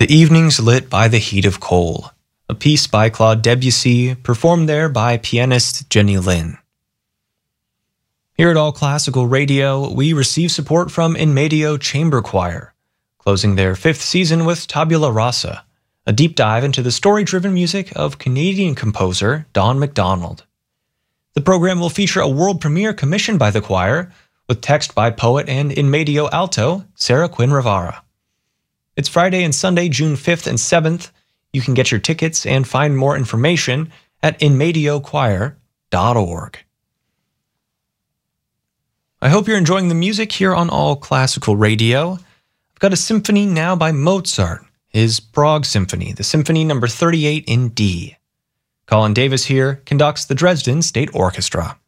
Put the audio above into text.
The Evenings Lit by the Heat of Coal, a piece by Claude Debussy, performed there by pianist Jenny Lin. Here at All Classical Radio, we receive support from In Medio Chamber Choir, closing their 5th season with Tabula Rasa, a deep dive into the story-driven music of Canadian composer Don MacDonald. The program will feature a world premiere commissioned by the choir, with text by poet and In Medio alto Sarah Quinn Rivara. It's Friday and Sunday, June 5th and 7th. You can get your tickets and find more information at inmediochoir.org. I hope you're enjoying the music here on All Classical Radio. I've got a symphony now by Mozart, his Prague Symphony, the Symphony No. 38 in D. Colin Davis here conducts the Dresden State Orchestra.